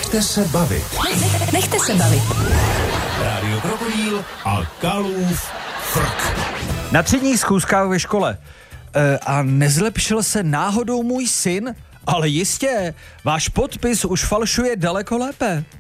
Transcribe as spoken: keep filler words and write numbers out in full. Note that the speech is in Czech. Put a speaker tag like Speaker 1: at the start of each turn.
Speaker 1: Nechte se bavit.
Speaker 2: Nech, nechte se bavit.
Speaker 1: Rádio Krokodýl a Kalův frk.
Speaker 3: Na třídních schůzkách ve škole. E, a nezlepšil se náhodou můj syn? Ale jistě, váš podpis už falšuje daleko lépe.